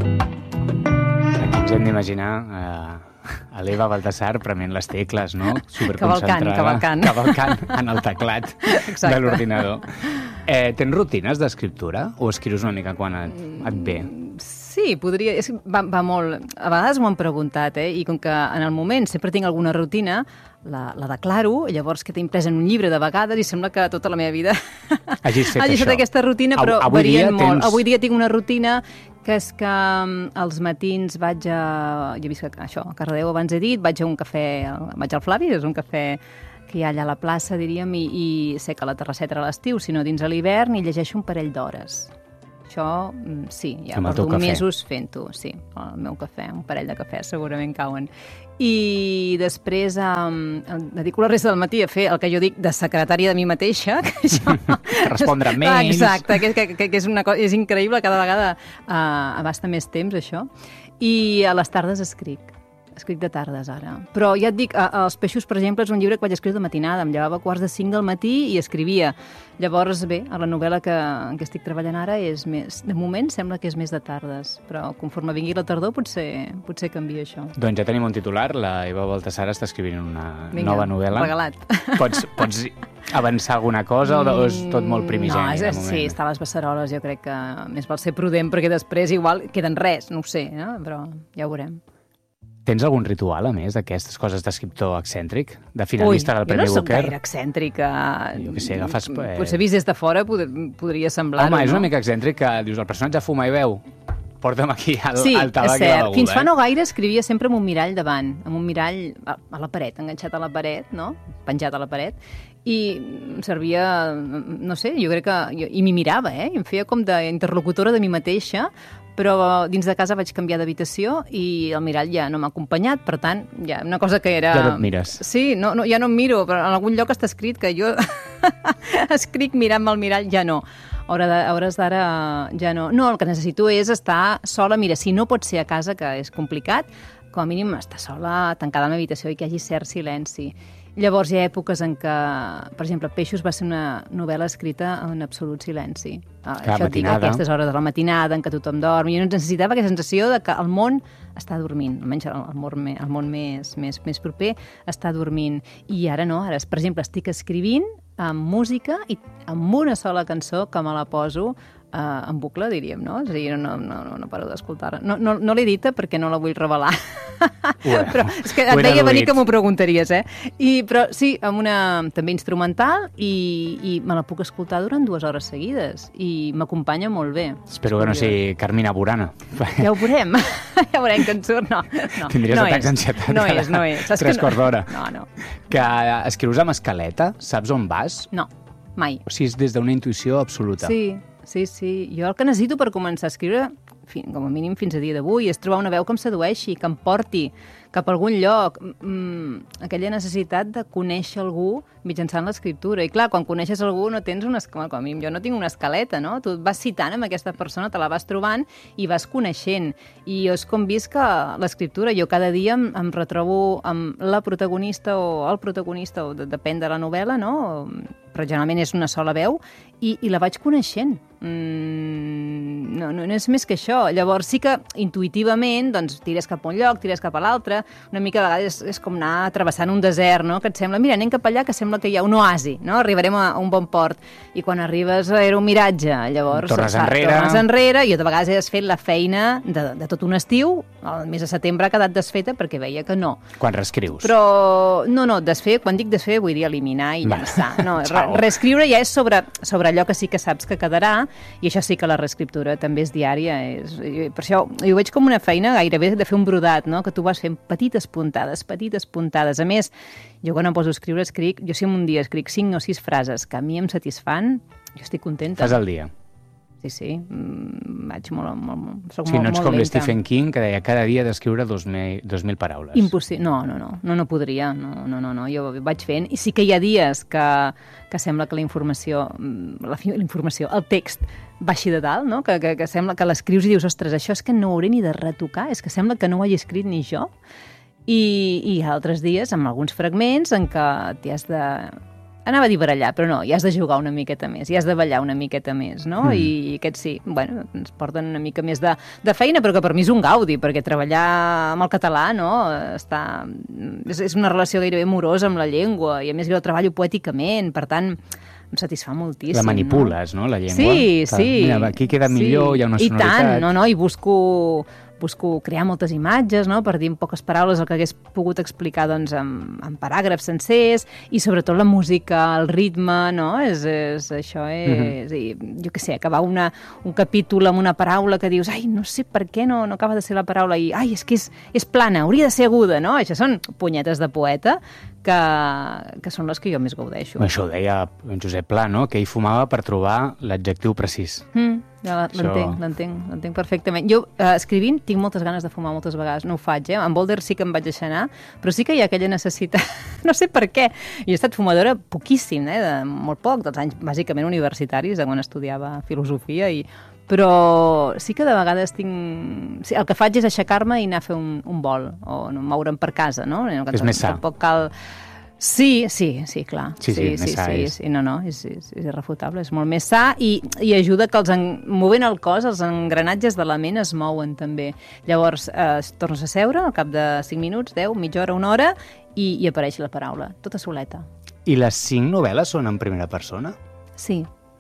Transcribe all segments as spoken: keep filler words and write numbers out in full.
Ens hem d'imaginar eh, a l'Eva Baltasar prement les tecles, no? Superconcentrada. Cavalcant, cavalcant. Cavalcant en el teclat de l'ordinador. Eh, tens rutines d'escriptura o escrius una mica quan et, et ve? Sí, podria... És, va, va molt... A vegades m'ho han preguntat, eh? I com que en el moment sempre tinc alguna rutina, la, la declaro, llavors que t'he imprès en un llibre de vegades i sembla que tota la meva vida hagis fet hagi estat aquesta rutina, però avui varien dia molt. Tens... Avui dia tinc una rutina que és que als matins vaig a... Jo he vist que això, a Cardedeu abans he dit, vaig a un cafè, vaig al Flavi, és un cafè que hi ha allà a la plaça, diríem, i, i sé que la terrasseta a l'estiu, sinó dins a l'hivern, i llegeixo un parell d'hores. Això, sí, ja porto mesos fent-ho, sí, el meu cafè, un parell de cafès segurament cauen. I després um, dedico la resta del matí a fer el que jo dic de secretària de mi mateixa. Que això... Respondre mails. Exacte, que, que, que, que és, una cosa, és increïble, cada vegada uh, abasta més temps, això. I a les tardes escric. Escric de tardes, ara. Però ja et dic, Els peixos, per exemple, és un llibre que vaig escriure de matinada. Em llevava a quarts de cinc del matí i escrivia. Llavors, bé, a la novel·la que, en què estic treballant ara és més... De moment sembla que és més de tardes, però conforme vingui la tardor potser, potser canvia això. Doncs ja tenim un titular. La Eva Baltasar està escrivint una Vinga, nova novel·la. Regalat. Pots, pots avançar alguna cosa o és tot molt primigeni? No, és, de moment? Sí, està a les beceroles. Jo crec que més val ser prudent perquè després igual queden res, no ho sé, eh? Però ja ho veurem. Tens algun ritual, a més, d'aquestes coses d'escriptor excèntric? De finalista Ui, del Premi Booker? jo no soc gaire excèntrica. Jo què sé, agafes... Eh... Potser vist des de fora pod podria semblar-ho, Home, és no? una mica excèntric que dius, el personatge fuma i veu. Porta'm aquí el, sí, el tabac i la beguda. Fins fa eh? no gaire escrivia sempre amb un mirall davant, amb un mirall a, a la paret, enganxat a la paret, no? Penjat a la paret, i em servia, no sé, jo crec que... Jo, i m'hi mirava, eh? I em feia com d'interlocutora de mi mateixa, però dins de casa vaig canviar d'habitació i el mirall ja no m'ha acompanyat, per tant, ja una cosa que era... Ja no et mires. Sí, no, no, ja no em miro, però en algun lloc està escrit que jo escric mirant-me al mirall, ja no. A hores d'ara ja no. No, el que necessito és estar sola. Mira, si no pot ser a casa, que és complicat, com a mínim estar sola, tancada a la meva habitació i que hi hagi cert silenci. Llavors hi ha èpoques en què, per exemple, Peixos va ser una novel·la escrita en absolut silenci. Que Això et dic, a aquestes hores de la matinada en què tothom dorm. Jo necessitava aquesta sensació de que el món està dormint, almenys el món, el món més, més, més proper està dormint. I ara no, ara, per exemple, estic escrivint amb música i amb una sola cançó que me la poso Uh, en bucle, diríem, no? És a dir, no, no, no, no paro d'escoltar-la. No, no, no l'he dita perquè no la vull revelar. Ué, però és que et veia venir que m'ho preguntaries, eh? I, però sí, amb una també instrumental i, i me la puc escoltar durant dues hores seguides i m'acompanya molt bé. Espero que no sigui Carmina Burana. Ja ho veurem. Ja veurem que en surt. No, no, Tindries no atacs és. d'ansietat. No és, no és. Saps Tres que quarts d'hora. No, no. Que escrius amb escaleta? Saps on vas? No, mai. O sigui, és des d'una intuïció absoluta. Sí. Sí, sí. Jo el que necessito per començar a escriure, com a mínim fins a dia d'avui, és trobar una veu que em sedueixi, que em porti cap a algun lloc. Mm, aquella necessitat de conèixer algú mitjançant l'escriptura. I clar, quan coneixes algú no tens una escaleta, com a mínim jo no tinc una escaleta, no? Tu et vas citant amb aquesta persona, te la vas trobant i vas coneixent. I jo és com vist que l'escriptura, jo cada dia em, em retrobo amb la protagonista o el protagonista, o de, depèn de la novel·la, no? Però generalment és una sola veu, i, i la vaig coneixent. Mm, no, no, no és més que això. Llavors sí que intuïtivament doncs, tires cap a un lloc, tires cap a l'altre, una mica a vegades és, és com anar travessant un desert, no? Que et sembla, mira, anem cap allà, que sembla que hi ha un oasi, no? Arribarem a un bon port, i quan arribes era un miratge, llavors tornes saps, enrere, tornes enrere, i jo de vegades has fet la feina de, de tot un estiu, el mes de setembre ha quedat desfeta perquè veia que no. Quan reescrius? Però, no, no, desfer, quan dic desfer vull dir eliminar i llançar. No, re, reescriure ja és sobre, sobre allò que sí que saps que quedarà, i això sí que la reescriptura també és diària. És, per això jo ho veig com una feina gairebé de fer un brodat, no? Que tu vas fent petites puntades, petites puntades. A més, jo quan em poso a escriure, escric, jo si un dia escric cinc o sis frases que a mi em satisfan, jo estic contenta. Fas al dia? Sí, sí, mm, vaig molt, molt, molt, soc sí, molt, no ets molt com lenta. Stephen King, que deia cada dia d'escriure dos, mil, dos mil paraules. Impossible. No, no, no, no, no podria. No, no, no, no, jo vaig fent. I sí que hi ha dies que, que sembla que la informació, la, la informació, el text baixi de dalt, no? Que, que, que sembla que l'escrius i dius, ostres, això és que no ho hauré ni de retocar, és que sembla que no ho hagi escrit ni jo. I, i altres dies, amb alguns fragments, en què t'hi has de anava a dir barallar, però no, hi has de jugar una miqueta més, hi has de ballar una miqueta més, no? Mm. I, I aquests sí, bueno, ens porten una mica més de, de feina, però que per mi és un gaudi, perquè treballar amb el català, no?, està, és, és una relació gairebé amorosa amb la llengua, i a més jo treballo poèticament, per tant, em satisfà moltíssim. La manipules, no?, no la llengua. Sí, sí. Mira, aquí queda millor, sí. Hi ha una sonoritat. I tant, no, no, i busco... busco crear moltes imatges, no?, per dir en poques paraules el que hagués pogut explicar doncs, en, en paràgrafs sencers, i sobretot la música, el ritme, no?, és, és, això és... Mm-hmm. I, jo què sé, acabar una, un capítol amb una paraula que dius, ai, no sé per què no, no acaba de ser la paraula, i ai, és que és, és plana, hauria de ser aguda, no? Això són punyetes de poeta que, que són les que jo més gaudeixo. Això ho deia en Josep Pla, no?, que ell fumava per trobar l'adjectiu precís. Mm. Ja l'entenc, l'entenc, l'entenc perfectament. Jo, eh, escrivint, tinc moltes ganes de fumar moltes vegades, no ho faig, eh? En Boulder sí que em vaig deixar anar, però sí que hi ha aquella necessitat, no sé per què. Jo he estat fumadora poquíssim, eh? De molt poc, dels anys bàsicament universitaris, de quan estudiava filosofia, i... però sí que de vegades tinc... Sí, el que faig és aixecar-me i anar a fer un, un vol, o no, moure'm per casa, no? És més sa. Tampoc cal... Sí, sí, sí, clar. Sí, sí, sí, més sa sí, és. sí, no, no, és, és, és irrefutable, és molt més sa i, i ajuda que els en, movent el cos, els engranatges de la ment es mouen també. Llavors, eh, tornes a seure al cap de cinc minuts, deu, mitja hora, una hora, i, i apareix la paraula, tota soleta. I les cinc novel·les són en primera persona? Sí,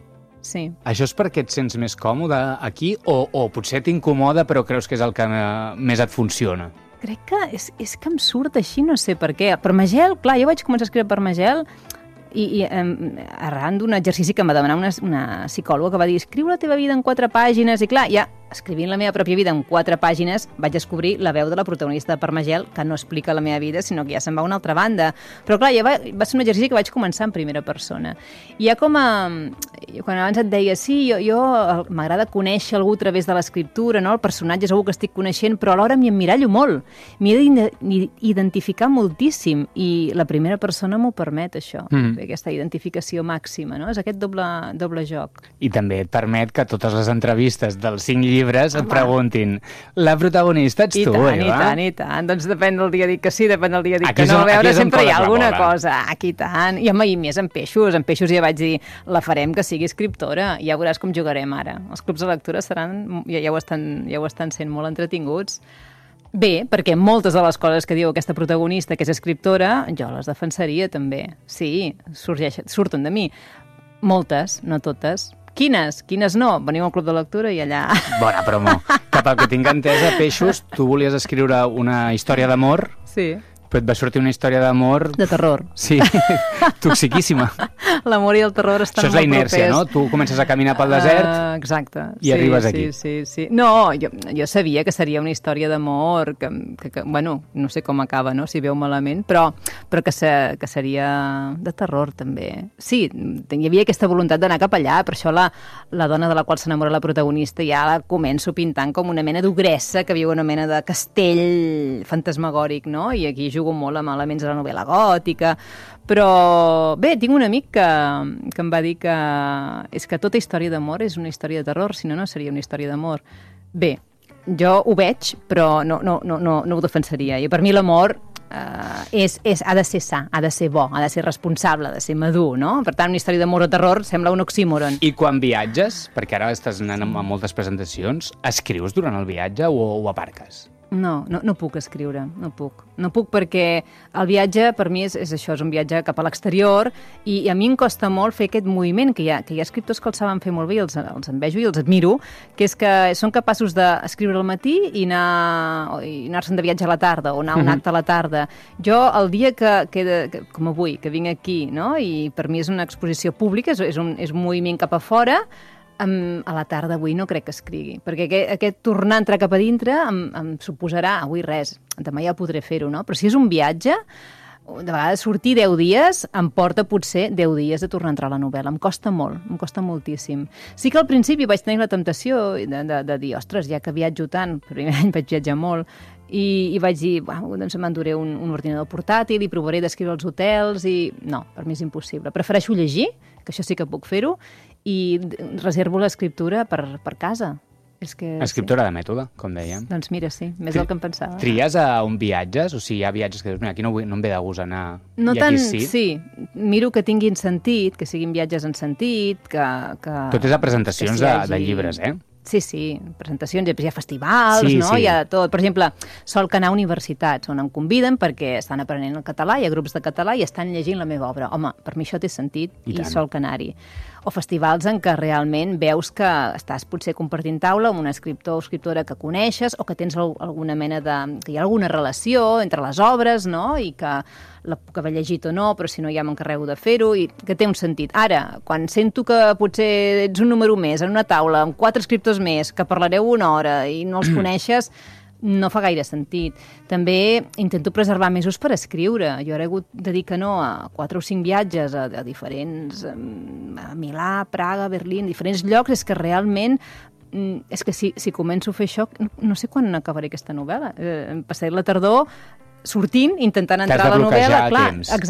sí. Això és perquè et sents més còmode aquí o, o potser t'incomoda però creus que és el que més et funciona? Crec que és, és que em surt així, no sé per què. Per Magel, clar, jo vaig començar a escriure per Magel i, i um, arran d'un exercici que em va demanar una, una psicòloga que va dir escriu la teva vida en quatre pàgines, i clar, ja escrivint la meva pròpia vida en quatre pàgines vaig descobrir la veu de la protagonista de Permagel, que no explica la meva vida, sinó que ja se'n va a una altra banda. Però clar, ja va, va ser un exercici que vaig començar en primera persona. I ja com a... Quan abans et deia, sí, jo, jo m'agrada conèixer algú a través de l'escriptura, no? El personatge és algú que estic coneixent, però alhora m'hi emmirallo molt. M'hi he d'identificar moltíssim i la primera persona m'ho permet, això, mm. aquesta identificació màxima, no? És aquest doble, doble joc. I també et permet que totes les entrevistes dels cinc llibres et preguntin la protagonista ets I tu, tant, Eva? I tant, i tant. Doncs depèn del dia dic que sí, depèn del dia dic que no. A veure, sempre hi ha alguna cosa. Aquí tant. I home, i més en peixos. En peixos ja vaig dir, la farem que sigui escriptora. Ja veuràs com jugarem ara. Els clubs de lectura seran, ja, ja, ho estan, ja ho estan sent molt entretinguts. Bé, perquè moltes de les coses que diu aquesta protagonista, que és escriptora, jo les defensaria també. Sí, sorgeixen, surten de mi. Moltes, no totes. Quines? Quines no? Veniu al club de lectura i allà... Bona promo. Que pel que tinc entesa, Peixos, tu volies escriure una història d'amor... Sí. Però et va sortir una història d'amor... De terror. Sí, toxiquíssima. L'amor i el terror estan molt propers. Això és la inèrcia, no? Tu comences a caminar pel desert uh, exacte. i sí, arribes aquí. Sí, sí, sí. No, jo, jo sabia que seria una història d'amor, que, que, que, bueno, no sé com acaba, no?, si veu malament, però, però que, se, que seria de terror, també. Sí, hi havia aquesta voluntat d'anar cap allà, per això la, la dona de la qual s'enamora la protagonista ja la començo pintant com una mena d'ogressa que viu una mena de castell fantasmagòric, no?, i aquí jugo molt amb elements de la novel·la gòtica, però bé, tinc un amic que, que em va dir que és que tota història d'amor és una història de terror, si no, no seria una història d'amor. Bé, jo ho veig, però no, no, no, no, no ho defensaria. I per mi l'amor uh, és, és, ha de ser sa, ha de ser bo, ha de ser responsable, ha de ser madur, no? Per tant, una història d'amor o terror sembla un oxímoron. I quan viatges, perquè ara estàs anant a moltes presentacions, escrius durant el viatge o ho aparques? No, no, no puc escriure, no puc. No puc perquè el viatge per mi és, és això, és un viatge cap a l'exterior i, i a mi em costa molt fer aquest moviment que hi ha, que hi ha escriptors que el saben fer molt bé i els, els envejo i els admiro, que és que són capaços d'escriure al matí i anar, i anar-se'n de viatge a la tarda o anar a un acte a la tarda. Jo, el dia que, que, que com avui, que vinc aquí, no?, i per mi és una exposició pública, és, és, un, és un moviment cap a fora, Um, a la tarda avui no crec que escrigui, perquè aquest, aquest tornar a entrar cap a dintre em, em suposarà, avui res, demà ja podré fer-ho, no? Però si és un viatge, de vegades sortir deu dies em porta potser deu dies de tornar a entrar a la novel·la. Em costa molt, em costa moltíssim. Sí que al principi vaig tenir la temptació de, de, de dir, ostres, ja que viatjo tant, el primer any vaig viatjar molt, i, i vaig dir, bueno, doncs m'enduré un, un ordinador portàtil i provaré d'escriure als hotels, i no, per mi és impossible. Prefereixo llegir, que això sí que puc fer-ho, i reservo l'escriptura per, per casa. És que, Escriptora sí. de mètode, com dèiem. Doncs mira, sí, més Tri del que em pensava. Tries a on viatges? O sigui, hi ha viatges que dius, mira, aquí no, vull, no em ve de gust anar, no i tant, aquí sí? Sí. Miro que tinguin sentit, que siguin viatges en sentit, que... que Tot és a presentacions de, hagi... de llibres, eh? Sí, sí, presentacions, hi ha festivals, sí, no? Sí. Hi ha tot. Per exemple, sol que anar a universitats, on em conviden perquè estan aprenent el català, hi ha grups de català i estan llegint la meva obra. Home, per mi això té sentit i, i sol que anar-hi. O festivals en què realment veus que estàs potser compartint taula amb un escriptor o escriptora que coneixes o que tens alguna mena de... que hi ha alguna relació entre les obres, no? I que la puc haver llegit o no, però si no ja m'encarrego de fer-ho i que té un sentit. Ara, quan sento que potser ets un número més en una taula amb quatre escriptors més, que parlareu una hora i no els coneixes, no fa gaire sentit. També intento preservar mesos per escriure. Jo ara he hagut de dir que no a quatre o cinc viatges a, a diferents... a Milà, Praga, Berlín, diferents llocs. És que realment... És que si, si començo a fer això, no sé quan acabaré aquesta novel·la. Eh, em passaré la tardor sortint, intentant entrar a la novel·la. Clar, exacte.